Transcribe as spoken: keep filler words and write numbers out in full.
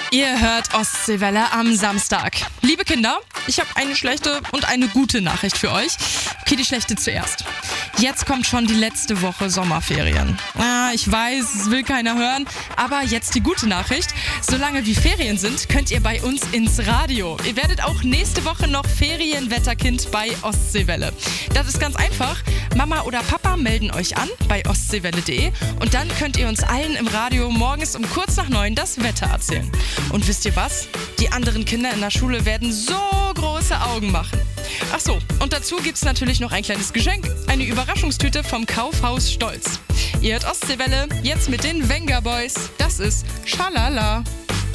Ihr hört Ostseewelle am Samstag. Liebe Kinder, ich habe eine schlechte und eine gute Nachricht für euch. Okay, die schlechte zuerst. Jetzt kommt schon die letzte Woche Sommerferien. Ah, ich weiß, es will keiner hören, aber jetzt die gute Nachricht. Solange wie Ferien sind, könnt ihr bei uns ins Radio. Ihr werdet auch nächste Woche noch Ferienwetterkind bei Ostseewelle. Das ist ganz einfach. Mama oder Papa melden euch an bei ostseewelle punkt de und dann könnt ihr uns allen im Radio morgens um kurz nach neun das Wetter erzählen. Und wisst ihr was? Die anderen Kinder in der Schule werden so große Augen machen. Ach so, und dazu gibt's natürlich noch ein kleines Geschenk. Eine Überraschungstüte vom Kaufhaus Stolz. Ihr hört Ostseewelle, jetzt mit den Venga Boys. Das ist Schalala.